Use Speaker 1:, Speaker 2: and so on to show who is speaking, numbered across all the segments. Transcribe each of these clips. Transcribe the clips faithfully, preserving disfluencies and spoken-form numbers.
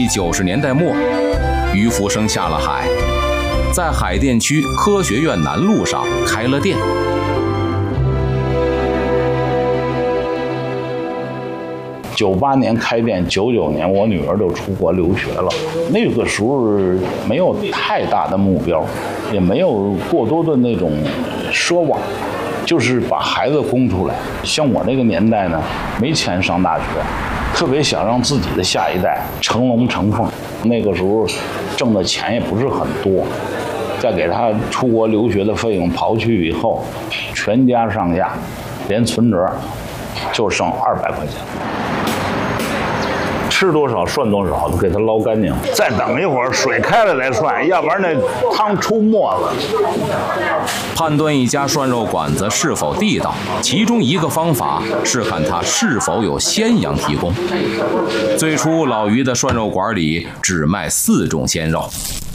Speaker 1: 九十年代末，于福生下了海，在海淀区科学院南路上开了店。
Speaker 2: 九八年开店，九九年我女儿就出国留学了。那个时候没有太大的目标，也没有过多的那种奢望，就是把孩子供出来。像我那个年代呢，没钱上大学，特别想让自己的下一代成龙成凤。那个时候挣的钱也不是很多，再给他出国留学的费用刨去以后，全家上下连存折就剩二百块钱。吃多少算多少，都给它捞干净，再等一会儿水开了再涮，要不然那汤出沫子。
Speaker 1: 判断一家涮肉馆子是否地道，其中一个方法是看它是否有鲜羊提供。最初老于的涮肉馆里只卖四种鲜肉，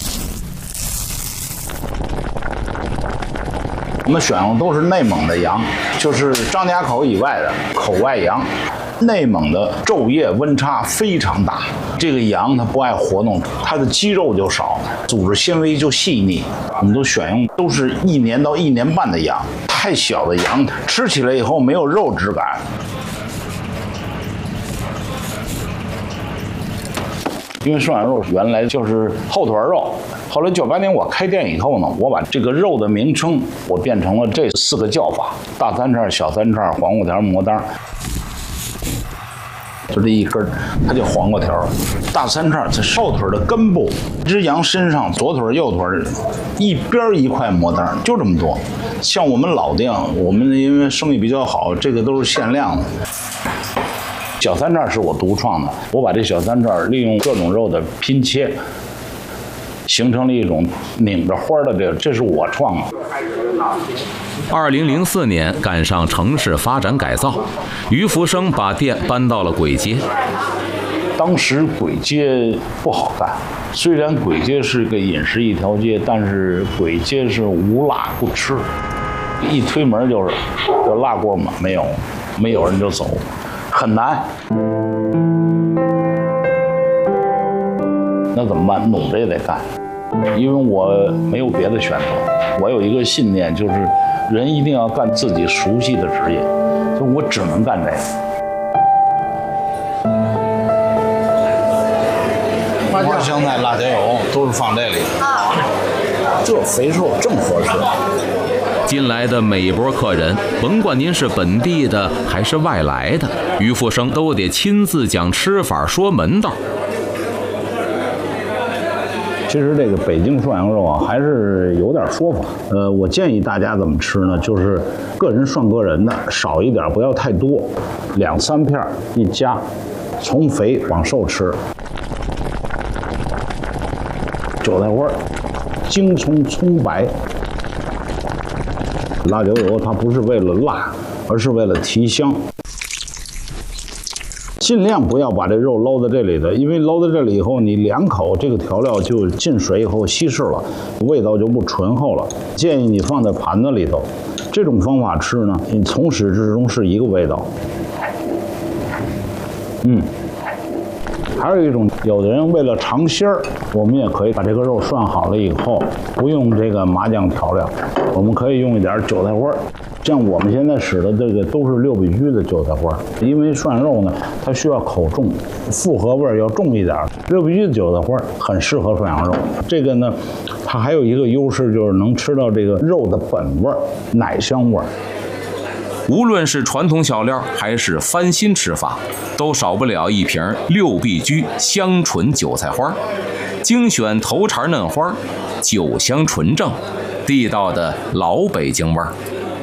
Speaker 2: 我们选用都是内蒙的羊，就是张家口以外的口外羊。内蒙的昼夜温差非常大，这个羊它不爱活动，它的肌肉就少，组织纤维就细腻。我们都选用都是一年到一年半的羊，太小的羊吃起来以后没有肉质感。因为涮羊肉原来就是后腿肉，后来九八年我开店以后呢，我把这个肉的名称我变成了这四个叫法：大三叉、小三叉、黄瓜条、魔当。就这一根，它叫黄瓜条。大三叉在后腿的根部，一只羊身上左腿右腿一边一块魔当，就这么多。像我们老店，我们因为生意比较好，这个都是限量的。小三叉是我独创的，我把这小三叉利用各种肉的拼切，形成了一种拧着花的这个，这是我创的。
Speaker 1: 二零零四年赶上城市发展改造，于福生把店搬到了簋街。
Speaker 2: 当时簋街不好干，虽然簋街是个饮食一条街，但是簋街是无辣不吃，一推门就是有辣锅吗？没有，没有人就走，很难。那怎么办？努着也得干，因为我没有别的选择。我有一个信念，就是人一定要干自己熟悉的职业，所以我只能干这个。花香菜、辣椒油都是放这里，这肥瘦正合适。
Speaker 1: 进来的每一波客人，甭管您是本地的还是外来的，于福生都得亲自讲吃法、说门道。
Speaker 2: 其实这个北京涮羊肉啊，还是有点说法。呃，我建议大家怎么吃呢？就是个人涮个人的，少一点，不要太多，两三片一夹，从肥往瘦吃。韭菜花、京葱、葱白、辣椒油，它不是为了辣，而是为了提香。尽量不要把这肉捞在这里的，因为捞在这里以后，你两口这个调料就进水以后稀释了，味道就不醇厚了。建议你放在盘子里头。这种方法吃呢，你从始至终是一个味道。嗯，还有一种，有的人为了尝鲜儿，我们也可以把这个肉涮好了以后，不用这个麻酱调料，我们可以用一点韭菜花。像我们现在使的这个都是六必居的韭菜花，因为涮肉呢，它需要口重，复合味要重一点。六必居的韭菜花很适合涮羊肉。这个呢，它还有一个优势，就是能吃到这个肉的本味儿，奶香味儿。
Speaker 1: 无论是传统小料还是翻新吃法，都少不了一瓶六必居香醇韭菜花，精选头茬嫩花，酒香纯正，地道的老北京味儿。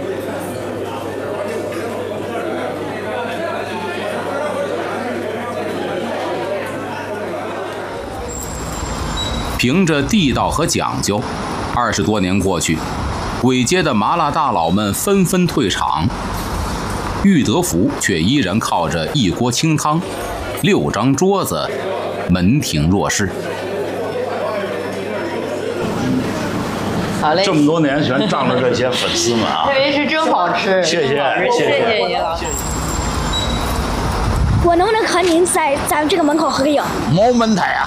Speaker 1: 凭着地道和讲究，二十多年过去，簋街的麻辣大佬们纷纷退场，裕德福却依然靠着一锅清汤、六张桌子，门庭若市。
Speaker 3: 好嘞，
Speaker 2: 这么多年全仗着这些粉丝们啊！
Speaker 3: 特别是真好吃，
Speaker 2: 谢谢，
Speaker 3: 谢谢爷老师。
Speaker 4: 我能不能和您在咱们这个门口合个影？
Speaker 2: 没问题啊。